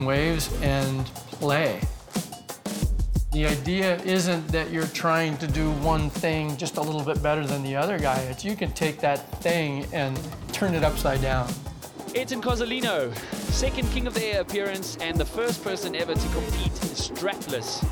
waves and play. The idea isn't that you're trying to do one thing just a little bit better than the other guy. It's you can take that thing and turn it upside down. Ayrton Cozzolino, second King of the Air appearance and the first person ever to compete strapless.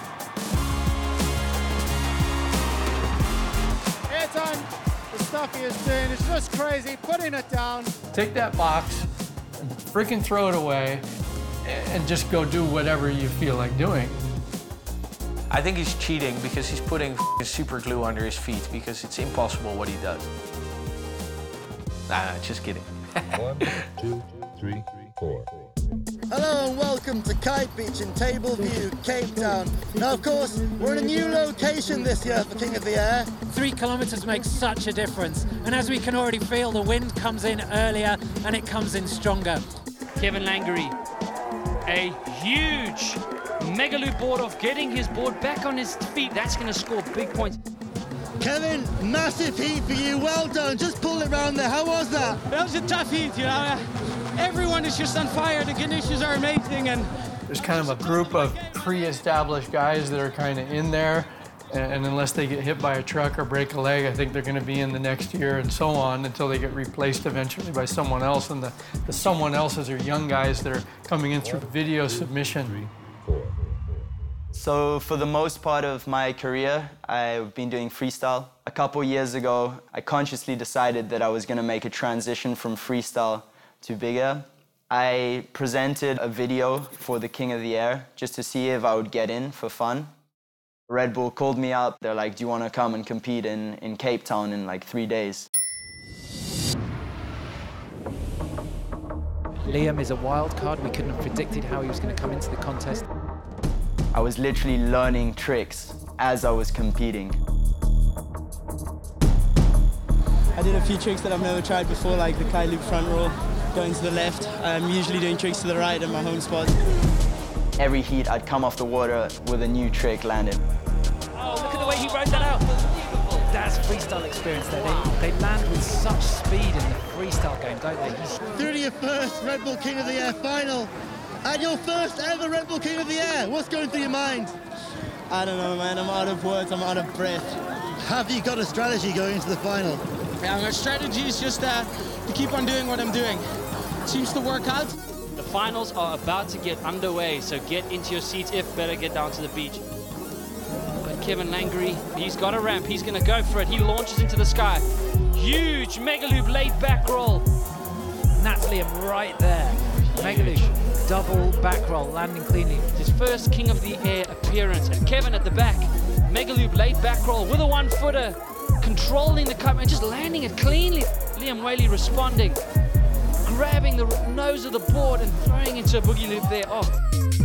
Ayrton, the stuff he is doing is just crazy, putting it down. Take that box and freaking throw it away and just go do whatever you feel like doing. I think he's cheating because he's putting super glue under his feet because it's impossible what he does. Nah, just kidding. 1, 2, 3, 4. Hello and welcome to Kite Beach in Table View, Cape Town. Now, of course, we're in a new location this year for King of the Air. 3 kilometers makes such a difference, and as we can already feel, the wind comes in earlier and it comes in stronger. Kevin Langery, a huge mega loop board off, getting his board back on his feet. That's going to score big points. Kevin, massive heat for you. Well done. Just pull it round there. How was that? That was a tough heat, you know. Everyone is just on fire. The conditions are amazing, and There's kind of a group of pre-established guys that are kind of in there, and unless they get hit by a truck or break a leg, I think they're going to be in the next year and so on until they get replaced eventually by someone else. And the someone else's are young guys that are coming in through video submission. So for the most part of my career, I've been doing freestyle. A couple years ago, I consciously decided that I was going to make a transition from freestyle to big air. I presented a video for the King of the Air just to see if I would get in for fun. Red Bull called me up. They're like, do you want to come and compete in Cape Town in like 3 days? Liam is a wild card. We couldn't have predicted how he was going to come into the contest. I was literally learning tricks as I was competing. I did a few tricks that I've never tried before, like the kite loop front roll, going to the left. I'm usually doing tricks to the right in my home spot. Every heat, I'd come off the water with a new trick landed. Oh, look at the way he wrote that out. That's freestyle experience there. They land with such speed in the freestyle game, don't they? Through to your first Red Bull King of the Air final. And your first ever Red Bull King of the Air. What's going through your mind? I don't know, man. I'm out of words. I'm out of breath. Have you got a strategy going into the final? Yeah, my strategy is just to keep on doing what I'm doing. It seems to work out. The finals are about to get underway, so get into your seats, if better, get down to the beach. But Kevin Langery, he's got a ramp, he's gonna go for it. He launches into the sky. Huge mega loop laid back roll. And that's Liam right there. Mega loop, double back roll, landing cleanly. His first King of the Air appearance. And Kevin at the back, mega loop laid back roll with a 1-footer, controlling the kite and just landing it cleanly. Liam Whaley responding, grabbing the nose of the board and throwing into a boogie loop there off.